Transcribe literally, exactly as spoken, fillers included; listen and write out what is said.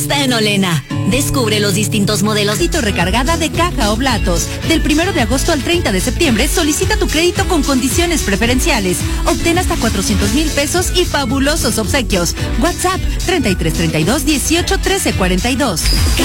En Olena. Descubre los distintos modelos y tu recargada de caja Oblatos. Del primero de agosto al treinta de septiembre, solicita tu crédito con condiciones preferenciales. Obtén hasta cuatrocientos mil pesos y fabulosos obsequios. WhatsApp treinta y tres treinta y dos dieciocho trece cuarenta y dos.